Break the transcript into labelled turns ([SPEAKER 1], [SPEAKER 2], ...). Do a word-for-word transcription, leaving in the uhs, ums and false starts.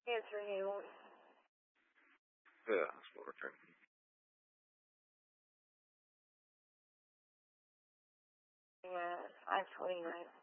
[SPEAKER 1] Answer you.
[SPEAKER 2] Yeah, that's what we're drinking.
[SPEAKER 1] Yeah, five twenty-nine.